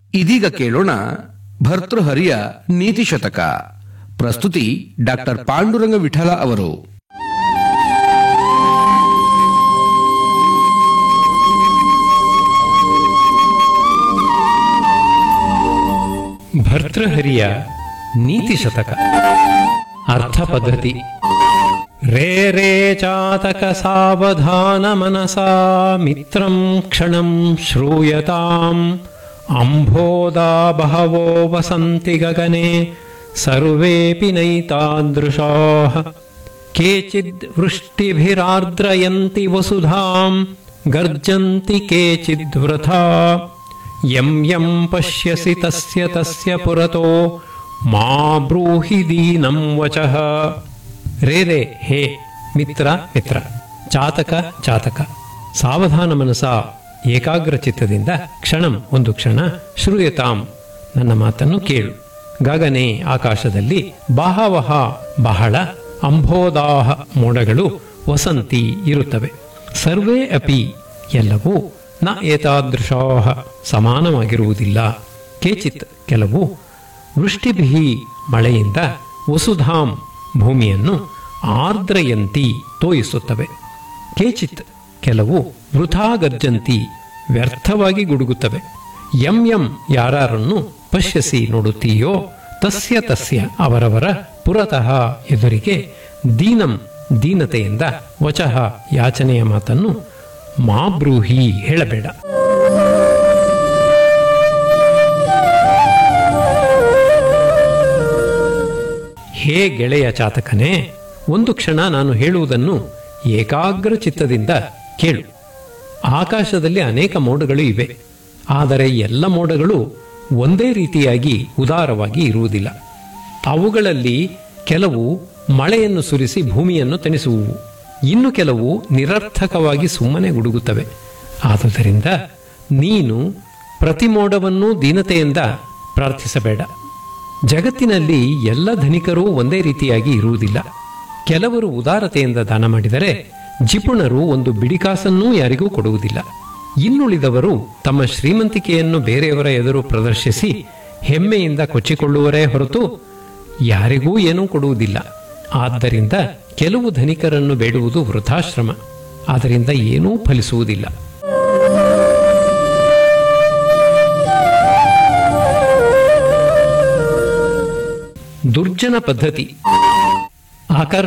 ಇದೀಗ ಕೇಳೋಣ ಭರ್ತೃಹರಿಯ ನೀತಿ ಶತಕ. ಪ್ರಸ್ತುತಿ ಡಾಕ್ಟರ್ ಪಾಂಡುರಂಗ ವಿಠಲ ಅವರು. ಭರ್ತೃಹರಿಯ ನೀತಿ ಶತಕ. ಅರ್ಥ ಪದ್ಧತಿ. ರೇ ರೇ ಚಾತಕ ಸಾವಧಾನ ಮನಸಾ ಮಿತ್ರಂ ಕ್ಷಣಂ ಶ್ರೂಯತಾಂ ಅಂಬೋಧಾ ಬಹವೋ ವಸಂತಿ ಗಗನೆ ಸರ್ವೇಪಿ ನೈತಾದೃಶಾಃ ಕೇಚಿದ್ ವೃಷ್ಟಿಭಿರಾರ್ದ್ರಯಂತಿ ವಸುಧಾಂ ಗರ್ಜಂತಿ ಕೇಚಿದ್ ವೃಥಾ ಯಂ ಯಂ ಪಶ್ಯಸಿ ತಸ್ಯ ತಸ್ಯ ಪುರತೋ ಮಾ ಬ್ರೂಹಿ ದೀನಂ ವಚಃ. ರೇ ರೇ ಹೇ ಮಿತ್ರ ಮಿತ್ರ, ಚಾತಕ ಚಾತಕ, ಸಾವಧಾನ ಮನಸ ಏಕಾಗ್ರ ಚಿತ್ತದಿಂದ, ಕ್ಷಣಂ ಒಂದು ಕ್ಷಣ, ಶ್ರೂಯತಾಂ ನನ್ನ ಮಾತನ್ನು ಕೇಳು, ಗಗನೆ ಆಕಾಶದಲ್ಲಿ, ಬಹವಃ ಬಹಳ, ಅಂಬೋಧಾಃ ಮೋಡಗಳು, ವಸಂತಿ ಇರುತ್ತವೆ, ಸರ್ವೇ ಅಪಿ ಎಲ್ಲವೂ, ನ ಏತಾದೃಶಾಃ ಸಮಾನವಾಗಿರುವುದಿಲ್ಲ, ಕೇಚಿತ್ ಕೆಲವು, ವೃಷ್ಟಿಭಿಃ ಮಳೆಯಿಂದ, ವಸುಧಾಂ ಭೂಮಿಯನ್ನು, ಆರ್ದ್ರಯಂತಿ ತೋಯಿಸುತ್ತವೆ, ಕೇಚಿತ್ ಕೆಲವು, ವೃಥಾ ಗರ್ಜಂತಿ ವ್ಯರ್ಥವಾಗಿ ಗುಡುಗುತ್ತವೆ, ಯಂ ಯಂ ಯಾರನ್ನು ಪಶ್ಯಸಿ ನೋಡುತ್ತೀಯೋ, ತಸ್ಯ ತಸ್ಯ ಅವರವರ, ಪುರತಃ ಎದುರಿಗೆ, ದೀನಂ ದೀನತೆಯಿಂದ, ವಚಃ ಯಾಚನೆಯ ಮಾತನ್ನು, ಮಾ ಬ್ರೂಹಿ ಹೇಳಬೇಡ. ಹೇ ಗೆಳೆಯ ಚಾತಕನೇ, ಒಂದು ಕ್ಷಣ ನಾನು ಹೇಳುವುದನ್ನು ಏಕಾಗ್ರ ಚಿತ್ತದಿಂದ ಕೇಳು. ಆಕಾಶದಲ್ಲಿ ಅನೇಕ ಮೋಡಗಳು ಇವೆ, ಆದರೆ ಎಲ್ಲ ಮೋಡಗಳು ಒಂದೇ ರೀತಿಯಾಗಿ ಉದಾರವಾಗಿ ಇರುವುದಿಲ್ಲ. ಅವುಗಳಲ್ಲಿ ಕೆಲವು ಮಳೆಯನ್ನು ಸುರಿಸಿ ಭೂಮಿಯನ್ನು ತಣಿಸುವುವು, ಇನ್ನು ಕೆಲವು ನಿರರ್ಥಕವಾಗಿ ಸುಮ್ಮನೆ ಗುಡುಗುತ್ತವೆ. ಆದುದರಿಂದ ನೀನು ಪ್ರತಿ ಮೋಡವನ್ನೂ ದೀನತೆಯಿಂದ ಪ್ರಾರ್ಥಿಸಬೇಡ. ಜಗತ್ತಿನಲ್ಲಿ ಎಲ್ಲ ಧನಿಕರೂ ಒಂದೇ ರೀತಿಯಾಗಿ ಇರುವುದಿಲ್ಲ. ಕೆಲವರು ಉದಾರತೆಯಿಂದ ದಾನ ಮಾಡಿದರೆ ಜಿಪುಣರು ಒಂದು ಬಿಡಿಕಾಸನ್ನೂ ಯಾರಿಗೂ ಕೊಡುವುದಿಲ್ಲ. ಇನ್ನುಳಿದವರು ತಮ್ಮ ಶ್ರೀಮಂತಿಕೆಯನ್ನು ಬೇರೆಯವರ ಎದುರು ಪ್ರದರ್ಶಿಸಿ ಹೆಮ್ಮೆಯಿಂದ ಕೊಚ್ಚಿಕೊಳ್ಳುವರೇ ಹೊರತು ಯಾರಿಗೂ ಏನೂ ಕೊಡುವುದಿಲ್ಲ. ಆದ್ದರಿಂದ ಕೆಲವು ಧನಿಕರನ್ನು ಬೇಡುವುದು ವೃಥಾಶ್ರಮ, ಅದರಿಂದ ಏನೂ ಫಲಿಸುವುದಿಲ್ಲ. ದುರ್ಜನ ಪದ್ಧತಿ.